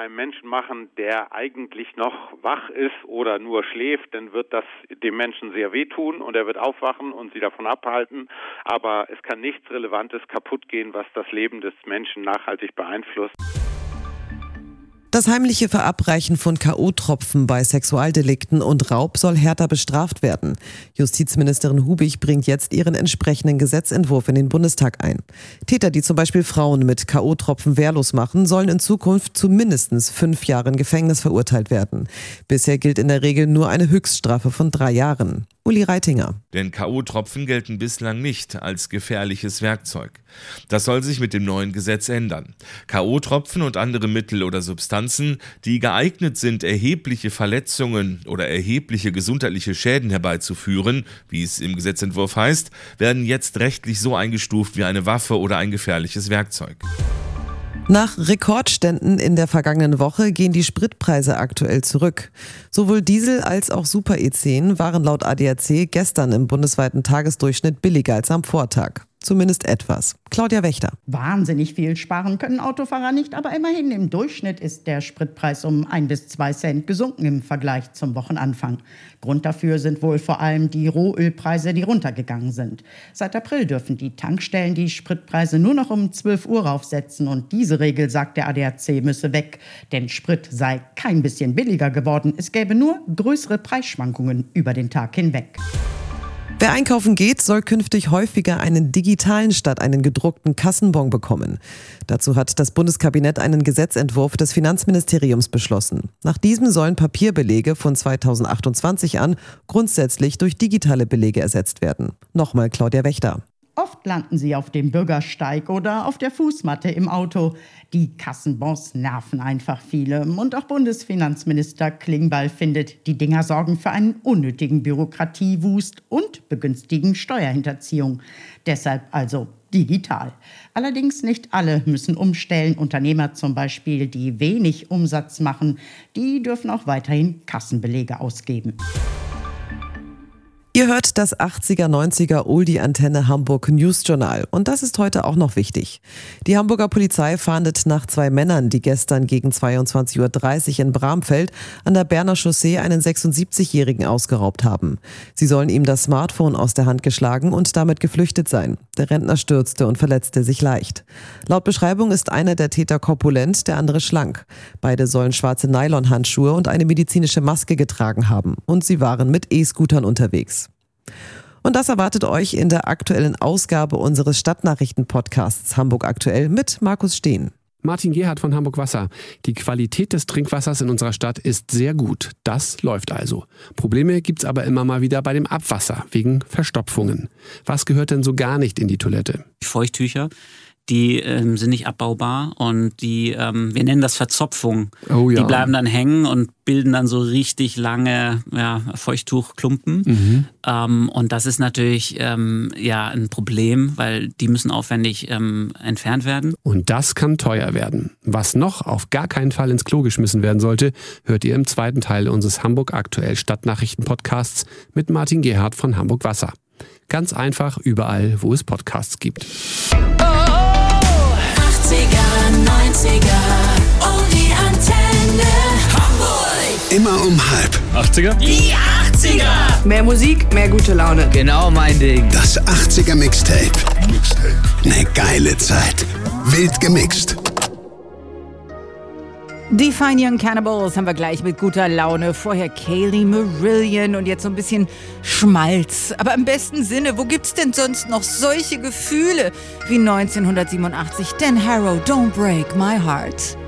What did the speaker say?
einem Menschen machen, der eigentlich noch wach ist oder nur schläft, dann wird das dem Menschen sehr wehtun und er wird aufwachen und sie davon abhalten. Aber es kann nichts Relevantes kaputt gehen, was das Leben des Menschen nachhaltig beeinflusst. Das heimliche Verabreichen von K.O.-Tropfen bei Sexualdelikten und Raub soll härter bestraft werden. Justizministerin Hubig bringt jetzt ihren entsprechenden Gesetzentwurf in den Bundestag ein. Täter, die zum Beispiel Frauen mit K.O.-Tropfen wehrlos machen, sollen in Zukunft zu mindestens 5 Jahren Gefängnis verurteilt werden. Bisher gilt in der Regel nur eine Höchststrafe von 3 Jahren. Uli Reitinger. Denn K.O.-Tropfen gelten bislang nicht als gefährliches Werkzeug. Das soll sich mit dem neuen Gesetz ändern. K.O.-Tropfen und andere Mittel oder Substanzen, die geeignet sind, erhebliche Verletzungen oder erhebliche gesundheitliche Schäden herbeizuführen, wie es im Gesetzentwurf heißt, werden jetzt rechtlich so eingestuft wie eine Waffe oder ein gefährliches Werkzeug. Nach Rekordständen in der vergangenen Woche gehen die Spritpreise aktuell zurück. Sowohl Diesel als auch Super E10 waren laut ADAC gestern im bundesweiten Tagesdurchschnitt billiger als am Vortag. Zumindest etwas. Claudia Wächter. Wahnsinnig viel sparen können Autofahrer nicht, aber immerhin im Durchschnitt ist der Spritpreis um 1 bis 2 Cent gesunken im Vergleich zum Wochenanfang. Grund dafür sind wohl vor allem die Rohölpreise, die runtergegangen sind. Seit April dürfen die Tankstellen die Spritpreise nur noch um 12 Uhr raufsetzen und diese Regel, sagt der ADAC, müsse weg. Denn Sprit sei kein bisschen billiger geworden, es gäbe nur größere Preisschwankungen über den Tag hinweg. Wer einkaufen geht, soll künftig häufiger einen digitalen statt einen gedruckten Kassenbon bekommen. Dazu hat das Bundeskabinett einen Gesetzentwurf des Finanzministeriums beschlossen. Nach diesem sollen Papierbelege von 2028 an grundsätzlich durch digitale Belege ersetzt werden. Nochmal Claudia Wächter. Oft landen sie auf dem Bürgersteig oder auf der Fußmatte im Auto. Die Kassenbons nerven einfach viele. Und auch Bundesfinanzminister Klingbeil findet, die Dinger sorgen für einen unnötigen Bürokratiewust und begünstigen Steuerhinterziehung. Deshalb also digital. Allerdings nicht alle müssen umstellen. Unternehmer zum Beispiel, die wenig Umsatz machen, die dürfen auch weiterhin Kassenbelege ausgeben. Ihr hört das 80er-90er Oldie-Antenne Hamburg News-Journal. Und das ist heute auch noch wichtig. Die Hamburger Polizei fahndet nach 2 Männern, die gestern gegen 22.30 Uhr in Bramfeld an der Berner Chaussee einen 76-Jährigen ausgeraubt haben. Sie sollen ihm das Smartphone aus der Hand geschlagen und damit geflüchtet sein. Der Rentner stürzte und verletzte sich leicht. Laut Beschreibung ist einer der Täter korpulent, der andere schlank. Beide sollen schwarze Nylonhandschuhe und eine medizinische Maske getragen haben. Und sie waren mit E-Scootern unterwegs. Und das erwartet euch in der aktuellen Ausgabe unseres Stadtnachrichten-Podcasts Hamburg aktuell mit Markus Steen. Martin Gerhardt von Hamburg Wasser. Die Qualität des Trinkwassers in unserer Stadt ist sehr gut. Das läuft also. Probleme gibt's aber immer mal wieder bei dem Abwasser, wegen Verstopfungen. Was gehört denn so gar nicht in die Toilette? Feuchttücher. Die sind nicht abbaubar und die, wir nennen das Verzopfung. Oh ja. Die bleiben dann hängen und bilden dann so richtig lange Feuchttuchklumpen. Und das ist natürlich ein Problem, weil die müssen aufwendig entfernt werden. Und das kann teuer werden. Was noch auf gar keinen Fall ins Klo geschmissen werden sollte, hört ihr im zweiten Teil unseres Hamburg aktuell Stadtnachrichten-Podcasts mit Martin Gerhardt von Hamburg Wasser. Ganz einfach überall, wo es Podcasts gibt. 80er, 90er, die Antenne Hamburg. Immer um 7:30. 80er? Die 80er. Mehr Musik, mehr gute Laune. Genau mein Ding. Das 80er Mixtape. Eine geile Zeit. Wild gemixt. Die Fine Young Cannibals haben wir gleich mit guter Laune. Vorher Kaylee Marillion und jetzt so ein bisschen Schmalz. Aber im besten Sinne, wo gibt's denn sonst noch solche Gefühle wie 1987? Dan Harrow, Don't Break My Heart.